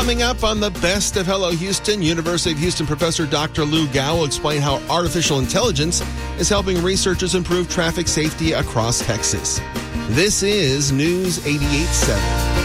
Coming up on the Best of Hello Houston, University of Houston professor Dr. Lou Gao will explain how artificial intelligence is helping researchers improve traffic safety across Texas. This is News 88.7.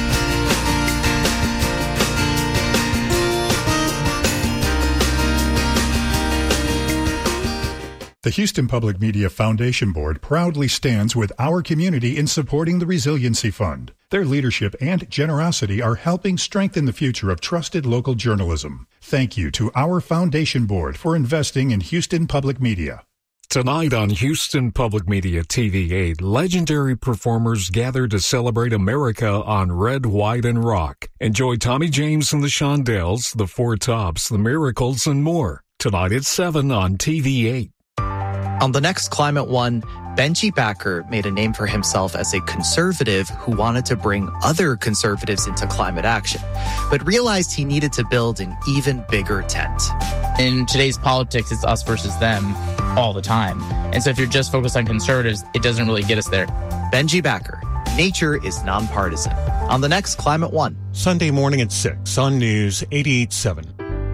The Houston Public Media Foundation Board proudly stands with our community in supporting the Resiliency Fund. Their leadership and generosity are helping strengthen the future of trusted local journalism. Thank you to our Foundation Board for investing in Houston Public Media. Tonight on Houston Public Media TV8, legendary performers gather to celebrate America on Red, White, and Rock. Enjoy Tommy James and the Shondells, the Four Tops, the Miracles, and more. Tonight at 7 on TV8. On the next Climate One, Benji Backer made a name for himself as a conservative who wanted to bring other conservatives into climate action, but realized he needed to build an even bigger tent. In today's politics, it's us versus them all the time. And so if you're just focused on conservatives, it doesn't really get us there. Benji Backer, nature is nonpartisan. On the next Climate One. Sunday morning at 6 on News 88.7.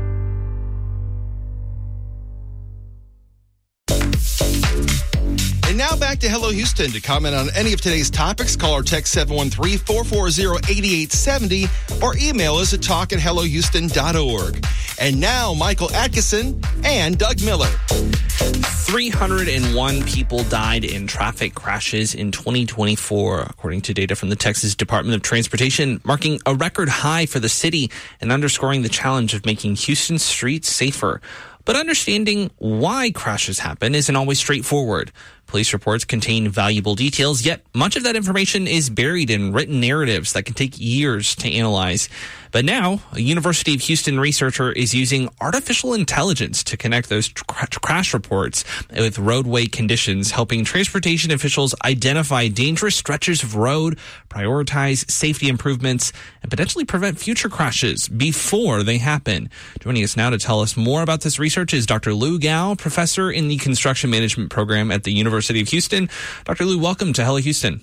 Now back to Hello Houston. To comment on any of today's topics, call or text 713-440-8870 or email us at talk@hellohouston.org. And now, Michael Atkinson and Doug Miller. 301 people died in traffic crashes in 2024, according to data from the Texas Department of Transportation, marking a record high for the city and underscoring the challenge of making Houston's streets safer. But understanding why crashes happen isn't always straightforward. Police reports contain valuable details, yet much of that information is buried in written narratives that can take years to analyze. But now, a University of Houston researcher is using artificial intelligence to connect those crash reports with roadway conditions, helping transportation officials identify dangerous stretches of road, prioritize safety improvements, and potentially prevent future crashes before they happen. Joining us now to tell us more about this research is Dr. Lou Gao, professor in the construction management program at the University of Houston. Dr. Lou, welcome to Hello Houston.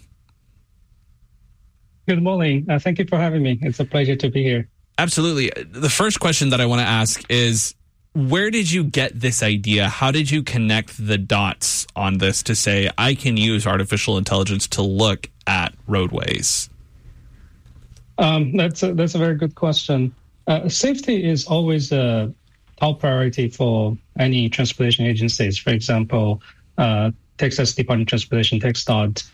Good morning. Thank you for having me. It's a pleasure to be here. Absolutely. The first question that I want to ask is, where did you get this idea? How did you connect the dots on this to say, I can use artificial intelligence to look at roadways? That's a very good question. Safety is always a top priority for any transportation agencies. For example, Texas Department of Transportation, TxDOT.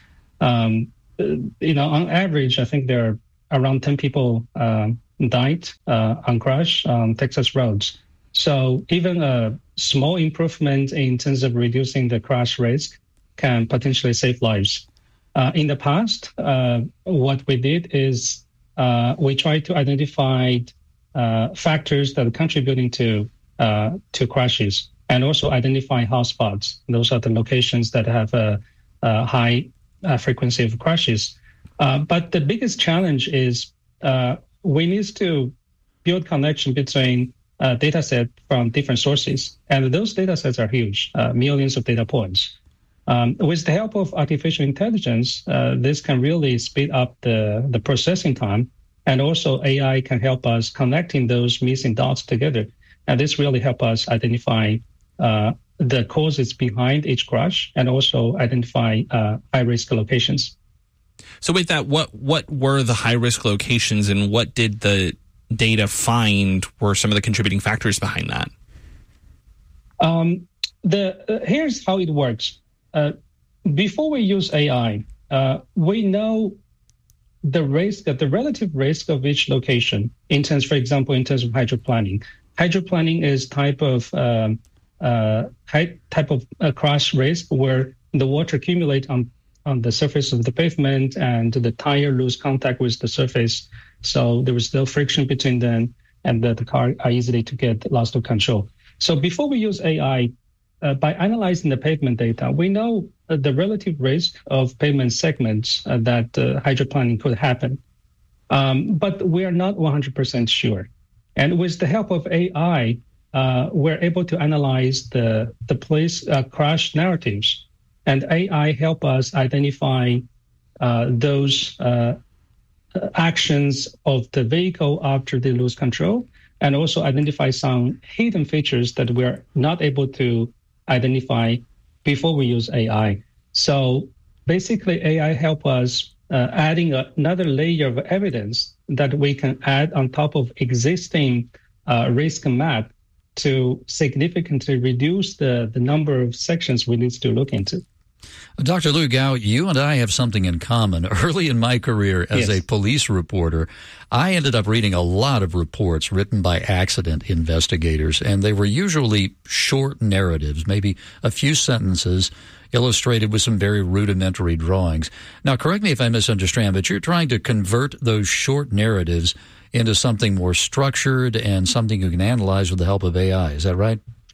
On average, I think there are around 10 people died on crash on Texas roads. So even a small improvement in terms of reducing the crash risk can potentially save lives. In the past, what we did is we tried to identify factors that are contributing to crashes, and also identify hotspots. Those are the locations that have a high frequency of crashes. But the biggest challenge is we need to build connection between data set from different sources. And those data sets are huge, millions of data points. With the help of artificial intelligence, this can really speed up the processing time. And also AI can help us connecting those missing dots together. And this really help us identify the causes behind each crash and also identify high-risk locations. So with that, what were the high-risk locations and what did the data find were some of the contributing factors behind that? Here's how it works. Before we use AI, we know the relative risk of each location in terms, for example, in terms of hydroplanning. Hydroplanning is type of crash risk where the water accumulates on the surface of the pavement and the tire lose contact with the surface. So there is no friction between them and the car are easily to get lost of control. So before we use AI, by analyzing the pavement data, we know the relative risk of pavement segments that hydroplanning could happen. But we are not 100% sure. And with the help of AI, we're able to analyze the place crash narratives. And AI help us identify those actions of the vehicle after they lose control, and also identify some hidden features that we're not able to identify before we use AI. So basically, AI help us adding another layer of evidence that we can add on top of existing risk map to significantly reduce the number of sections we need to look into. Dr. Lu Gao, you and I have something in common. Early in my career as a police reporter, I ended up reading a lot of reports written by accident investigators, and they were usually short narratives, maybe a few sentences illustrated with some very rudimentary drawings. Now, correct me if I misunderstand, but you're trying to convert those short narratives into something more structured and something you can analyze with the help of AI. Is that right?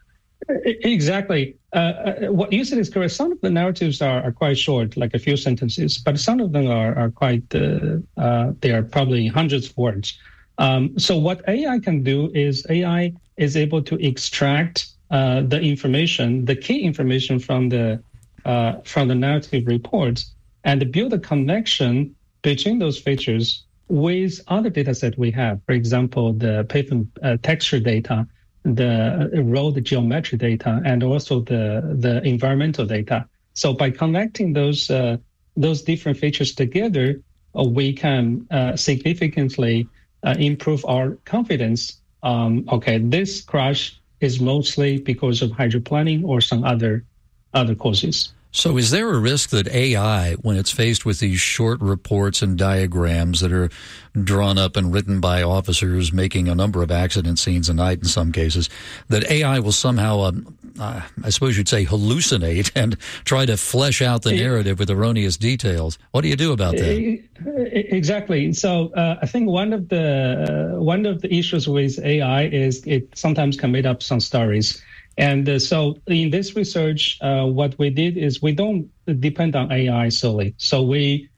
Exactly. What you said is correct. Some of the narratives are quite short, like a few sentences, but some of them are quite, they are probably hundreds of words. So what AI can do is AI is able to extract the information, the key information from the narrative reports, and build a connection between those features with other data set we have. For example, the pavement texture data, the road geometry data, and also the environmental data. So by connecting those different features together, we can significantly improve our confidence. This crash is mostly because of hydroplaning or some other causes. So is there a risk that AI, when it's faced with these short reports and diagrams that are drawn up and written by officers making a number of accident scenes a night in some cases, that AI will somehow, I suppose you'd say, hallucinate and try to flesh out the narrative with erroneous details? What do you do about that? Exactly. So I think one of the issues with AI is it sometimes can make up some stories. And so in this research, what we did is we don't depend on AI solely. So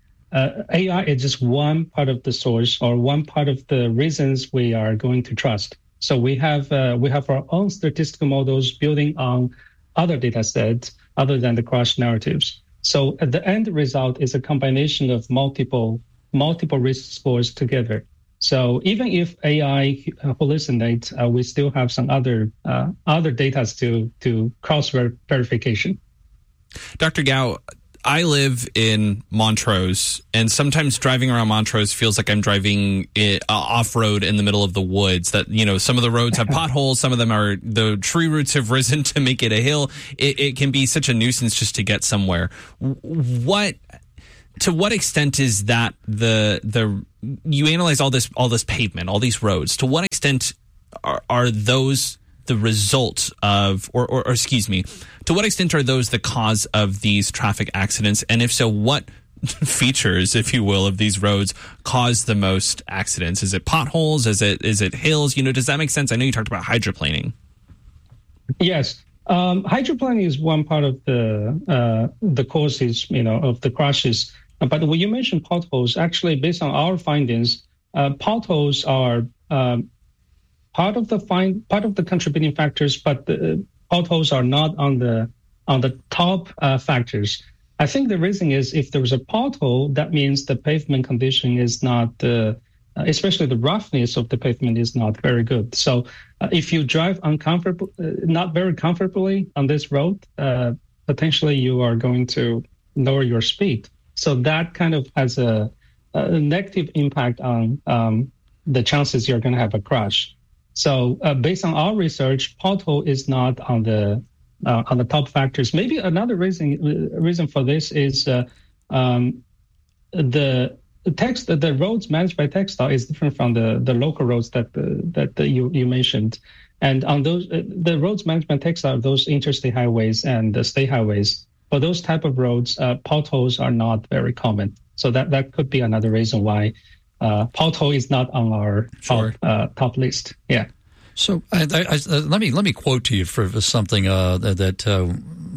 AI is just one part of the source or one part of the reasons we are going to trust. So we have our own statistical models building on other data sets other than the crash narratives. So the end result is a combination of multiple risk scores together. So even if AI hallucinates, we still have some other data to cross verification. Dr. Gao, I live in Montrose, and sometimes driving around Montrose feels like I'm driving off-road in the middle of the woods. That, some of the roads have potholes, some of them are, the tree roots have risen to make it a hill. It can be such a nuisance just to get somewhere. To what extent is that you analyze all this pavement, all these roads? To what extent are those the result of, or excuse me, to what extent are those the cause of these traffic accidents? And if so, what features, if you will, of these roads cause the most accidents? Is it potholes? Is it hills? Does that make sense? I know you talked about hydroplaning. Yes. Hydroplaning is one part of the causes, of the crashes. But when you mentioned potholes, actually, based on our findings, potholes are part of the contributing factors, but the potholes are not on the top factors. I think the reason is if there was a pothole, that means the pavement condition is not, especially the roughness of the pavement is not very good. So if you drive not very comfortably on this road, potentially you are going to lower your speed. So that kind of has a negative impact on the chances you're going to have a crash. So based on our research, pothole is not on the top factors. Maybe another reason for this is the roads managed by TxDOT is different from the local roads that you mentioned. And on those, the roads managed by TxDOT are those interstate highways and the state highways. For those type of roads, potholes are not very common. So that could be another reason why pothole is not on our top list. Yeah. So let me quote to you for something that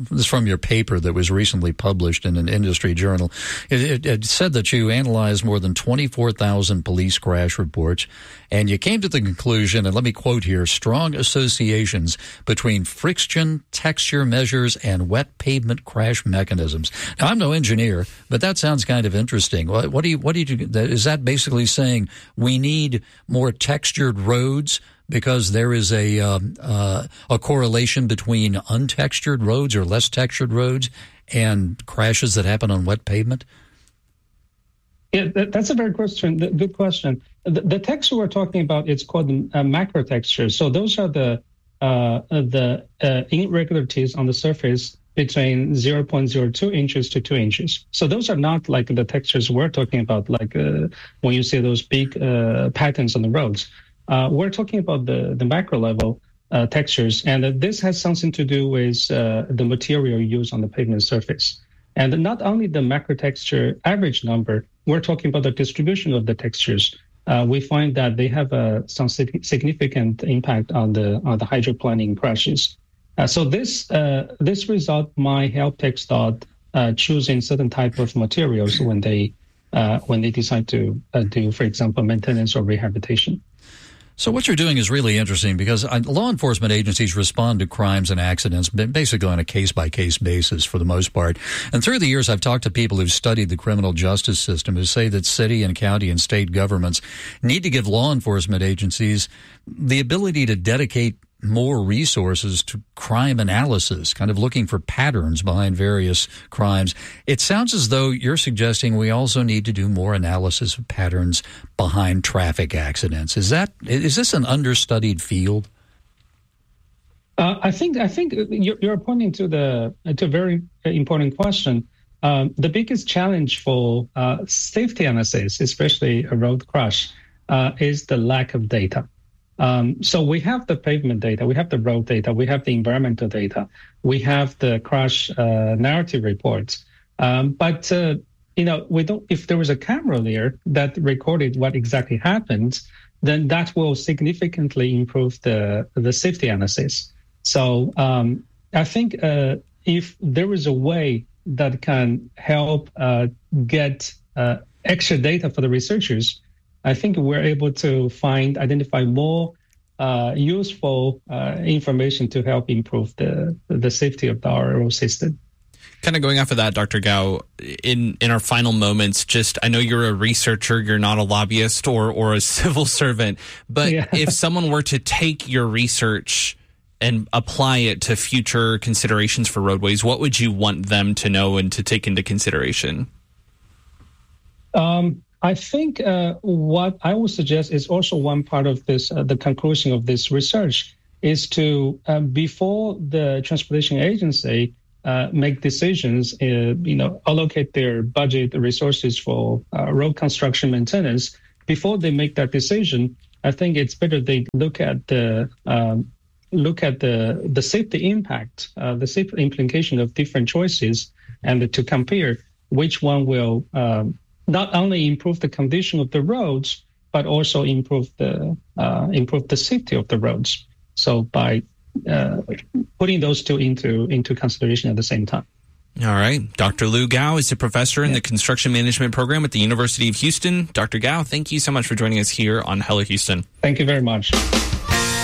this is from your paper that was recently published in an industry journal. It said that you analyzed more than 24,000 police crash reports, and you came to the conclusion, and let me quote here, strong associations between friction, texture measures, and wet pavement crash mechanisms. Now, I'm no engineer, but that sounds kind of interesting. Is that basically saying we need more textured roads because there is a correlation between untextured roads or less textured roads and crashes that happen on wet pavement? Yeah, that's a very good question. The texture we're talking about, it's called macro texture. So those are the irregularities on the surface between 0.02 inches to 2 inches. So those are not like the textures we're talking about, like when you see those big patterns on the roads. We're talking about the macro level textures, and this has something to do with the material used on the pavement surface. And not only the macro texture average number, we're talking about the distribution of the textures. We find that they have some significant impact on the hydroplaning crashes. So this result might help TxDOT choosing certain type of materials when they decide to do, for example, maintenance or rehabilitation. So what you're doing is really interesting because law enforcement agencies respond to crimes and accidents basically on a case-by-case basis for the most part. And through the years, I've talked to people who've studied the criminal justice system who say that city and county and state governments need to give law enforcement agencies the ability to dedicate more resources to crime analysis, kind of looking for patterns behind various crimes. It sounds as though you're suggesting we also need to do more analysis of patterns behind traffic accidents. Is this an understudied field? I think you're pointing to a very important question. The biggest challenge for safety analysis, especially a road crash, is the lack of data. So we have the pavement data, we have the road data, we have the environmental data, we have the crash narrative reports. But we don't. If there was a camera there that recorded what exactly happened, then that will significantly improve the safety analysis. So I think if there is a way that can help get extra data for the researchers, I think we're able to identify more useful information to help improve the safety of our road system. Kind of going off of that, Dr. Gao, in our final moments, I know you're a researcher, you're not a lobbyist or a civil servant, but if someone were to take your research and apply it to future considerations for roadways, what would you want them to know and to take into consideration? I think what I would suggest is also one part of this, the conclusion of this research, is to, before the transportation agency make decisions, allocate their budget resources for road construction maintenance, before they make that decision, I think it's better they look at the safety impact, the safety implication of different choices, and to compare which one will not only improve the condition of the roads, but also improve the safety of the roads. So by putting those two into consideration at the same time. All right. Dr. Lu Gao is a professor in the construction management program at the University of Houston. Dr. Gao, thank you so much for joining us here on Hello Houston. Thank you very much.